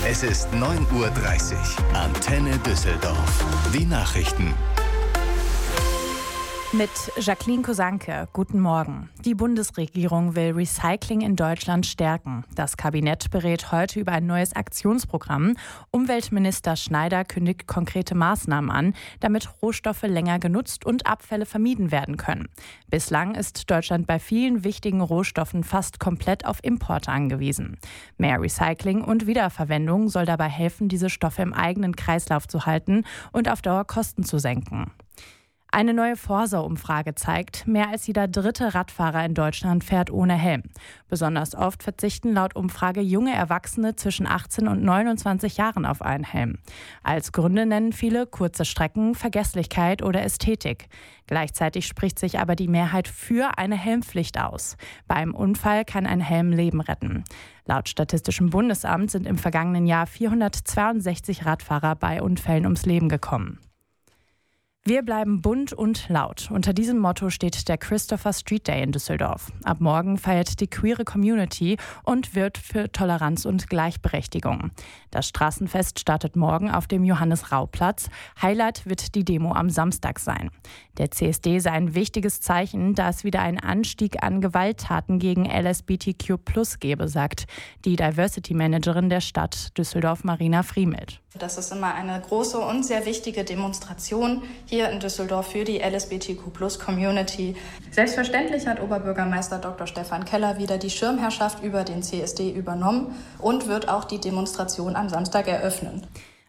Es ist 9:30 Uhr. Antenne Düsseldorf. Die Nachrichten. Mit Jacqueline Kosanke. Guten Morgen. Die Bundesregierung will Recycling in Deutschland stärken. Das Kabinett berät heute über ein neues Aktionsprogramm. Umweltminister Schneider kündigt konkrete Maßnahmen an, damit Rohstoffe länger genutzt und Abfälle vermieden werden können. Bislang ist Deutschland bei vielen wichtigen Rohstoffen fast komplett auf Importe angewiesen. Mehr Recycling und Wiederverwendung soll dabei helfen, diese Stoffe im eigenen Kreislauf zu halten und auf Dauer Kosten zu senken. Eine neue Forsa-Umfrage zeigt, mehr als jeder dritte Radfahrer in Deutschland fährt ohne Helm. Besonders oft verzichten laut Umfrage junge Erwachsene zwischen 18 und 29 Jahren auf einen Helm. Als Gründe nennen viele kurze Strecken, Vergesslichkeit oder Ästhetik. Gleichzeitig spricht sich aber die Mehrheit für eine Helmpflicht aus. Bei einem Unfall kann ein Helm Leben retten. Laut Statistischem Bundesamt sind im vergangenen Jahr 462 Radfahrer bei Unfällen ums Leben gekommen. Wir bleiben bunt und laut. Unter diesem Motto steht der Christopher Street Day in Düsseldorf. Ab morgen feiert die queere Community und wird für Toleranz und Gleichberechtigung. Das Straßenfest startet morgen auf dem Johannes-Rau-Platz. Highlight wird die Demo am Samstag sein. Der CSD sei ein wichtiges Zeichen, da es wieder einen Anstieg an Gewalttaten gegen LSBTQ+ gebe, sagt die Diversity-Managerin der Stadt Düsseldorf, Marina Friemelt. Das ist immer eine große und sehr wichtige Demonstration hier in Düsseldorf für die LSBTQ+-Community. Selbstverständlich hat Oberbürgermeister Dr. Stefan Keller wieder die Schirmherrschaft über den CSD übernommen und wird auch die Demonstration am Samstag eröffnen.